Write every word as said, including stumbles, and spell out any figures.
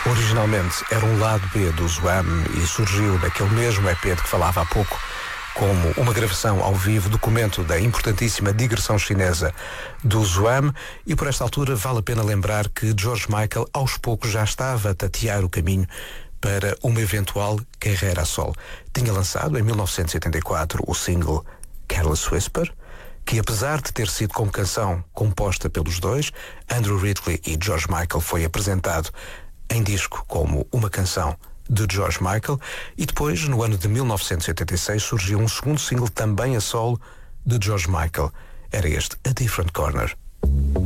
Originalmente era um lado B do Zwam e surgiu daquele mesmo E P de que falava há pouco, como uma gravação ao vivo, documento da importantíssima digressão chinesa do Zwam, e por esta altura vale a pena lembrar que George Michael aos poucos já estava a tatear o caminho para uma eventual carreira a solo. Tinha lançado em mil novecentos e oitenta e quatro o single Careless Whisper, que apesar de ter sido como canção composta pelos dois, Andrew Ridgeley e George Michael, foi apresentado em disco como uma canção de George Michael, e depois, no ano de mil novecentos e oitenta e seis, surgiu um segundo single também a solo de George Michael. Era este, A Different Corner.